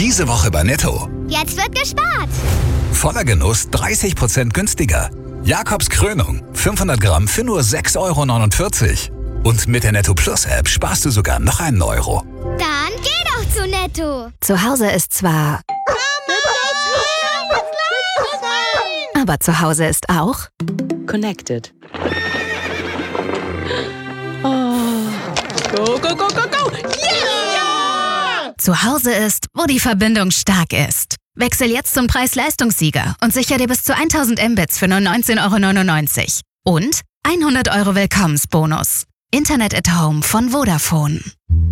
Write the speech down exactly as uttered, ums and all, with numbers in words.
Diese Woche bei Netto. Jetzt wird gespart. Voller Genuss dreißig Prozent günstiger. Jakobs Krönung, fünfhundert Gramm für nur sechs Euro neunundvierzig. Und mit der Netto Plus App sparst du sogar noch einen Euro. Dann geh doch zu Netto. Zu Hause ist zwar... Aber zu Hause ist auch... Connected. Oh. Go, go, go, go, go! Yeah! Zu Hause ist, wo die Verbindung stark ist. Wechsel jetzt zum Preis-Leistungssieger und sicher dir bis zu tausend Mbits für nur neunzehn Euro neunundneunzig. Und hundert Euro Willkommensbonus. Internet at Home von Vodafone.